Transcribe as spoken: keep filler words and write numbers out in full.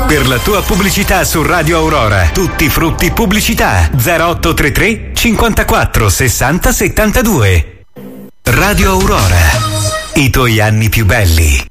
Per la tua pubblicità su Radio Aurora, tutti frutti pubblicità. zero otto tre tre cinquantaquattro sessanta settantadue. Radio Aurora, i tuoi anni più belli.